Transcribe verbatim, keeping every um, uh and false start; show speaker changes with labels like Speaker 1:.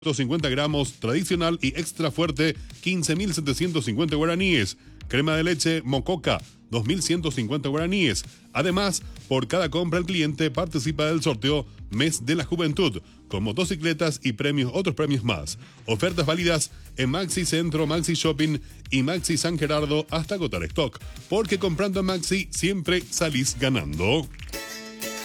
Speaker 1: cincuenta gramos, tradicional y extra fuerte, quince mil setecientos cincuenta guaraníes. Crema de leche Mococa, dos mil ciento cincuenta guaraníes. Además, por cada compra el cliente participa del sorteo Mes de la Juventud, con motocicletas y premios, otros premios más. Ofertas válidas en Maxi Centro, Maxi Shopping y Maxi San Gerardo hasta agotar stock. Porque comprando en Maxi siempre salís ganando.